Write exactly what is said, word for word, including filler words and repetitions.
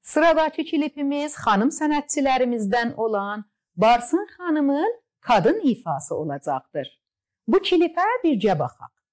Sıradakı klipimiz xanım sənətçilərimizdən olan Barsın xanımın kadın ifası olacaqdır. Bu klipə bircə baxaq.